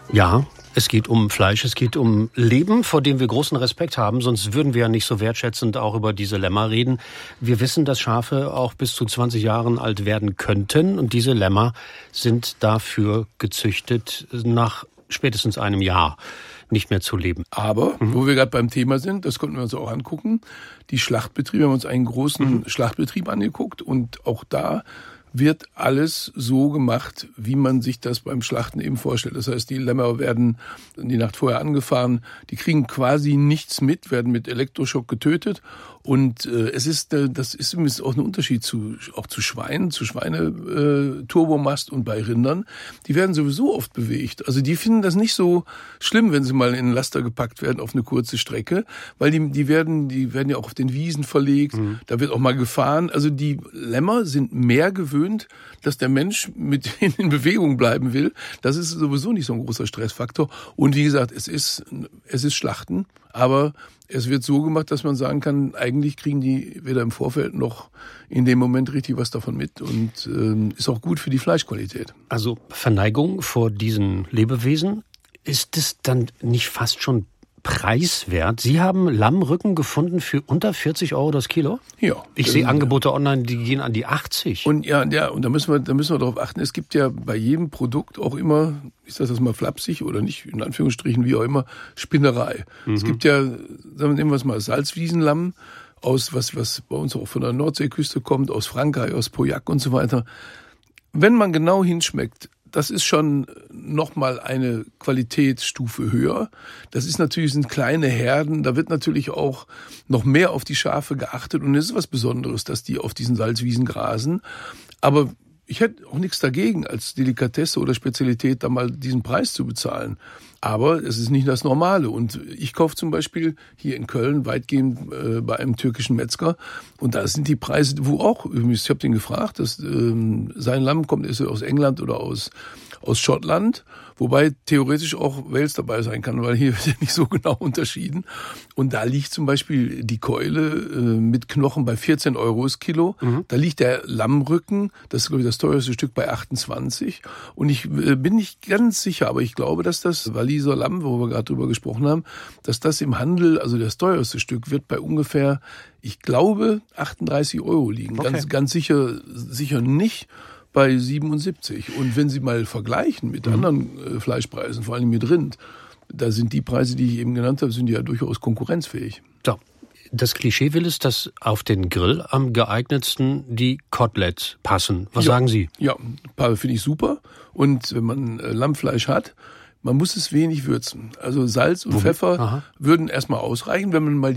Ja, es geht um Fleisch, es geht um Leben, vor dem wir großen Respekt haben. Sonst würden wir ja nicht so wertschätzend auch über diese Lämmer reden. Wir wissen, dass Schafe auch bis zu 20 Jahren alt werden könnten. Und diese Lämmer sind dafür gezüchtet, nach spätestens einem Jahr nicht mehr zu leben. Aber, wo wir gerade beim Thema sind, das konnten wir uns auch angucken, die Schlachtbetriebe, wir haben uns einen großen Schlachtbetrieb angeguckt und auch da wird alles so gemacht, wie man sich das beim Schlachten eben vorstellt. Das heißt, die Lämmer werden die Nacht vorher angefahren, die kriegen quasi nichts mit, werden mit Elektroschock getötet. Und das ist übrigens auch ein Unterschied zu Schweinen, zu Schweine-Turbomast und bei Rindern. Die werden sowieso oft bewegt. Also die finden das nicht so schlimm, wenn sie mal in einen Laster gepackt werden auf eine kurze Strecke, weil die werden ja auch auf den Wiesen verlegt, da wird auch mal gefahren. Also die Lämmer sind mehr gewöhnt, dass der Mensch mit denen in Bewegung bleiben will. Das ist sowieso nicht so ein großer Stressfaktor. Und wie gesagt, es ist Schlachten, aber es wird so gemacht, dass man sagen kann, eigentlich kriegen die weder im Vorfeld noch in dem Moment richtig was davon mit und ist auch gut für die Fleischqualität. Also Verneigung vor diesen Lebewesen, ist es dann nicht fast schon preiswert? Sie haben Lammrücken gefunden für unter 40 € das Kilo? Ja. Ich sehe Angebote online, die gehen an die 80. Und und da müssen wir darauf achten, es gibt ja bei jedem Produkt auch immer, ist das mal flapsig oder nicht, in Anführungsstrichen, wie auch immer, Spinnerei. Es gibt ja, nehmen wir es mal, Salzwiesenlamm aus, was bei uns auch von der Nordseeküste kommt, aus Frankreich, aus Pauillac und so weiter. Wenn man genau hinschmeckt, das ist schon nochmal eine Qualitätsstufe höher. Das sind kleine Herden, da wird natürlich auch noch mehr auf die Schafe geachtet und es ist was Besonderes, dass die auf diesen Salzwiesen grasen. Aber ich hätte auch nichts dagegen, als Delikatesse oder Spezialität da mal diesen Preis zu bezahlen. Aber es ist nicht das Normale. Und ich kaufe zum Beispiel hier in Köln weitgehend bei einem türkischen Metzger. Und da sind die Preise, ich habe den gefragt, dass sein Lamm ist aus England oder aus Schottland. Wobei theoretisch auch Wales dabei sein kann, weil hier wird ja nicht so genau unterschieden. Und da liegt zum Beispiel die Keule mit Knochen bei 14 € das Kilo. Da liegt der Lammrücken, das ist glaube ich das teuerste Stück, bei 28. Und ich bin nicht ganz sicher, aber ich glaube, dass das Walliser Lamm, wo wir gerade drüber gesprochen haben, dass das im Handel, also das teuerste Stück, wird bei ungefähr, ich glaube, 38 € liegen. Okay. Ganz sicher nicht bei 77. Und wenn Sie mal vergleichen mit anderen Fleischpreisen, vor allem mit Rind, da sind die Preise, die ich eben genannt habe, sind ja durchaus konkurrenzfähig. So. Das Klischee will es, dass auf den Grill am geeignetsten die Koteletts passen. Was sagen Sie? Ja, finde ich super. Und wenn man Lammfleisch hat, man muss es wenig würzen. Also Salz und Pfeffer würden erstmal ausreichen, wenn man mal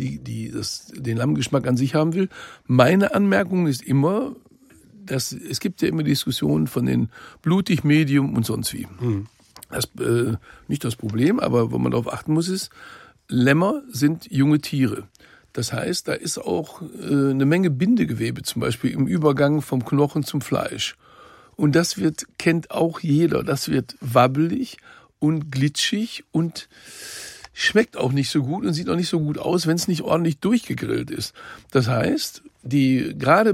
den Lammgeschmack an sich haben will. Meine Anmerkung ist immer, es gibt ja immer Diskussionen von den blutig, medium und sonst wie. Das nicht das Problem, aber wo man darauf achten muss, ist, Lämmer sind junge Tiere. Das heißt, da ist auch eine Menge Bindegewebe, zum Beispiel im Übergang vom Knochen zum Fleisch. Und das kennt auch jeder. Das wird wabbelig und glitschig und schmeckt auch nicht so gut und sieht auch nicht so gut aus, wenn es nicht ordentlich durchgegrillt ist. Das heißt, gerade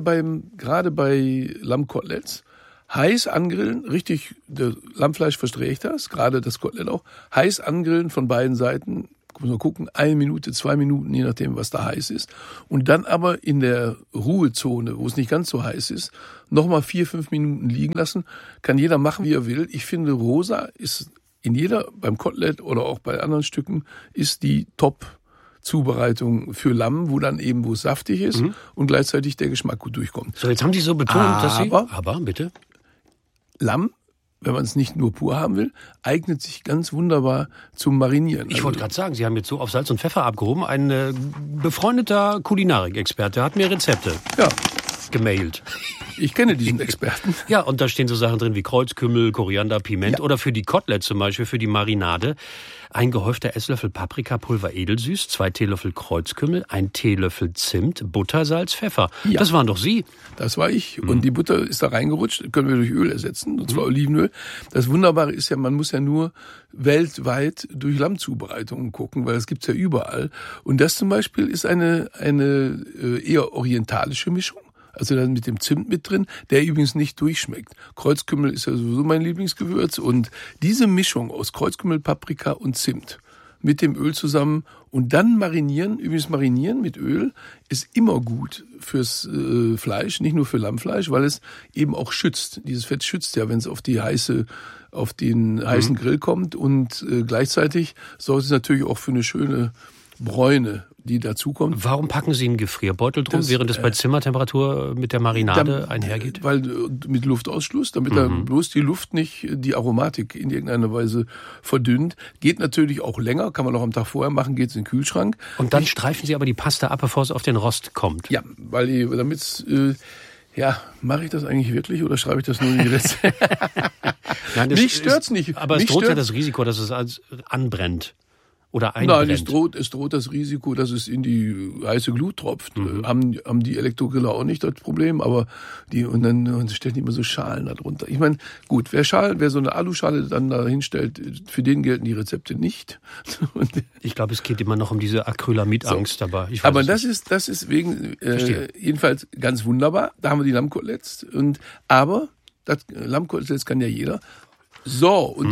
bei Lammkoteletts heiß angrillen, richtig, das Lammfleisch verträgt das, gerade das Kotelett auch, heiß angrillen von beiden Seiten, muss man gucken, 1 Minute, 2 Minuten, je nachdem, was da heiß ist. Und dann aber in der Ruhezone, wo es nicht ganz so heiß ist, nochmal 4-5 Minuten liegen lassen. Kann jeder machen, wie er will. Ich finde, rosa ist beim Kotelett oder auch bei anderen Stücken, ist die Top-Zubereitung für Lamm, wo es saftig ist und gleichzeitig der Geschmack gut durchkommt. So, jetzt haben Sie so betont, dass Sie... Aber, bitte? Lamm, wenn man es nicht nur pur haben will, eignet sich ganz wunderbar zum Marinieren. Ich wollte gerade sagen, Sie haben jetzt so auf Salz und Pfeffer abgehoben. Ein befreundeter Kulinarikexperte hat mir Rezepte gemailt. Ich kenne diesen Experten. Ja, und da stehen so Sachen drin wie Kreuzkümmel, Koriander, Piment oder für die Koteletts zum Beispiel, für die Marinade, ein gehäufter Esslöffel Paprikapulver edelsüß, 2 Teelöffel Kreuzkümmel, 1 Teelöffel Zimt, Butter, Salz, Pfeffer. Ja. Das waren doch Sie. Das war ich. Und die Butter ist da reingerutscht, können wir durch Öl ersetzen, und zwar Olivenöl. Das Wunderbare ist ja, man muss ja nur weltweit durch Lammzubereitungen gucken, weil das gibt's ja überall. Und das zum Beispiel ist eine eher orientalische Mischung. Also dann mit dem Zimt mit drin, der übrigens nicht durchschmeckt. Kreuzkümmel ist ja sowieso mein Lieblingsgewürz und diese Mischung aus Kreuzkümmel, Paprika und Zimt mit dem Öl zusammen und dann marinieren. Übrigens marinieren mit Öl ist immer gut fürs Fleisch, nicht nur für Lammfleisch, weil es eben auch schützt. Dieses Fett schützt ja, wenn es auf den heißen Grill kommt und gleichzeitig sorgt es natürlich auch für eine schöne Bräune, die dazukommt. Warum packen Sie einen Gefrierbeutel drum, während es bei Zimmertemperatur mit der Marinade einhergeht? Weil mit Luftausschluss, damit da bloß die Luft nicht die Aromatik in irgendeiner Weise verdünnt. Geht natürlich auch länger, kann man auch am Tag vorher machen, geht es in den Kühlschrank. Und dann streifen Sie aber die Pasta ab, bevor es auf den Rost kommt. Ja, weil mache ich das eigentlich wirklich oder schreibe ich das nur in die Rezepte? Nein, mich stört's nicht. Aber es droht ja das Risiko, dass es anbrennt. Oder einbrennt. Nein, es droht das Risiko, dass es in die heiße Glut tropft. Haben die Elektrogriller auch nicht das Problem, aber dann stellen die immer so Schalen da drunter. Ich meine, gut, wer so eine Aluschale dann da hinstellt, für den gelten die Rezepte nicht. Ich glaube, es geht immer noch um diese Acrylamid-Angst dabei. Aber das ist wegen, jedenfalls ganz wunderbar. Da haben wir die Lammkoteletts aber das Lammkoteletts kann ja jeder. So, und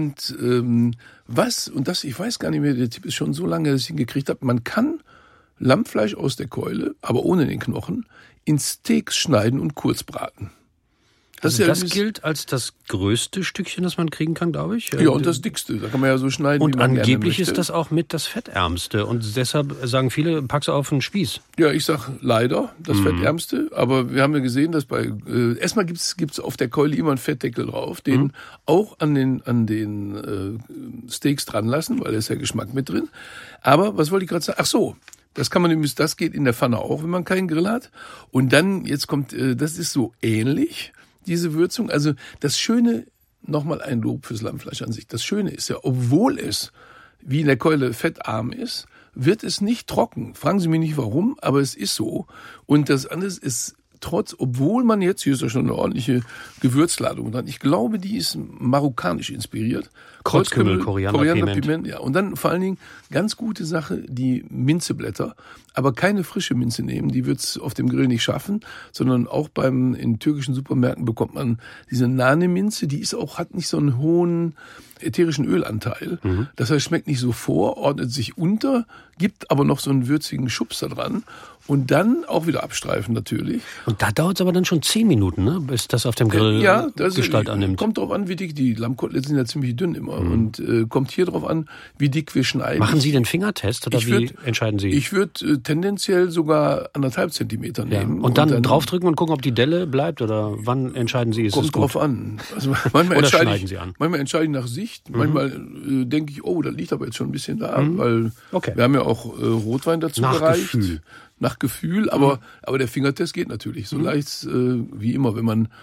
ich weiß gar nicht mehr, der Tipp ist schon so lange, dass ich ihn gekriegt habe. Man kann Lammfleisch aus der Keule, aber ohne den Knochen, in Steaks schneiden und kurz braten. Das gilt als das größte Stückchen, das man kriegen kann, glaube ich. Ja, und das dickste. Da kann man ja so schneiden, und wie man angeblich gerne möchte. Ist das auch mit das fettärmste. Und deshalb sagen viele, pack's auf den Spieß. Ja, ich sag leider das fettärmste. Aber wir haben ja gesehen, dass erstmal gibt's auf der Keule immer einen Fettdeckel drauf, den auch an den Steaks dran lassen, weil da ist ja Geschmack mit drin. Aber was wollte ich gerade sagen? Ach so. Das geht in der Pfanne auch, wenn man keinen Grill hat. Und dann, jetzt kommt, das ist so ähnlich, diese Würzung. Also das Schöne, nochmal ein Lob fürs Lammfleisch an sich. Das Schöne ist ja, obwohl es wie in der Keule fettarm ist, wird es nicht trocken. Fragen Sie mich nicht warum, aber es ist so. Und das andere ist obwohl man jetzt, hier ist ja schon eine ordentliche Gewürzladung dran, ich glaube, die ist marokkanisch inspiriert. Kreuzkümmel, Koriander, Piment. Ja. Und dann vor allen Dingen, ganz gute Sache, die Minzeblätter, aber keine frische Minze nehmen, die wird's auf dem Grill nicht schaffen, sondern auch in türkischen Supermärkten bekommt man diese Nane-Minze, die hat nicht so einen hohen ätherischen Ölanteil. Das heißt, schmeckt nicht so ordnet sich unter, gibt aber noch so einen würzigen Schubs da dran. Und dann auch wieder abstreifen natürlich. Und da dauert es aber dann schon 10 Minuten, ne? Bis das auf dem Grill Gestalt annimmt. Kommt drauf an, wie dick die Lammkoteletts sind ja ziemlich dünn immer. Und kommt hier drauf an, wie dick wir schneiden. Machen Sie den Fingertest oder wie entscheiden Sie? Ich würde tendenziell sogar 1,5 Zentimeter nehmen. Und dann draufdrücken und gucken, ob die Delle bleibt oder wann entscheiden Sie, ist es gut? Kommt drauf an. Also manchmal oder schneiden Sie an? Manchmal entscheide ich nach Sicht. Manchmal denke ich, da liegt aber jetzt schon ein bisschen da. Weil wir haben ja auch Rotwein dazu gereicht. Nach Gefühl, aber der Fingertest geht natürlich so leicht wie immer,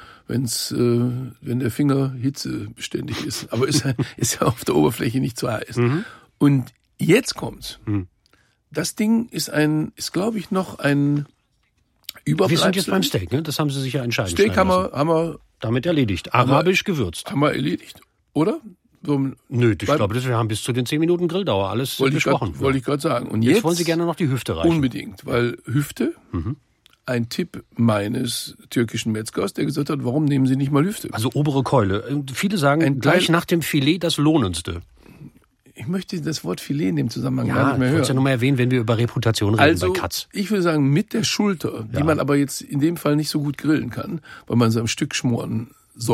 wenn der Finger hitzebeständig ist. Aber ist ja auf der Oberfläche nicht zu heiß. Und jetzt kommt's. Das Ding ist glaube ich noch ein Überbleibsel. Wir sind jetzt beim Steak, ne? Das haben Sie sich ja entscheiden Steak haben wir damit erledigt. Arabisch gewürzt. Haben wir erledigt, oder? Nö, ich glaube, wir haben bis zu den 10 Minuten Grilldauer alles besprochen. Wollte ich gerade sagen. Und jetzt wollen Sie gerne noch die Hüfte reichen. Unbedingt, weil Hüfte, ein Tipp meines türkischen Metzgers, der gesagt hat, warum nehmen Sie nicht mal Hüfte? Also obere Keule. Viele sagen gleich nach dem Filet das Lohnendste. Ich möchte das Wort Filet in dem Zusammenhang gar nicht mehr hören. Ich wollte es ja nur mal erwähnen, wenn wir über Reputation reden bei Katz. Ich würde sagen, mit der Schulter, die man aber jetzt in dem Fall nicht so gut grillen kann, weil man sie am Stück schmoren